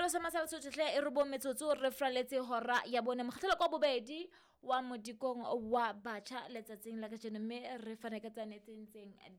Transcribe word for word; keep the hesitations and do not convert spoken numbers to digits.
Sefero sa masabatso tle e re bo metsotso re fraletse hora ya bone mokgatlelo kwa bobedi wa modikong wa batjha letsatsing la kajeno mme re fane ka tsanetseng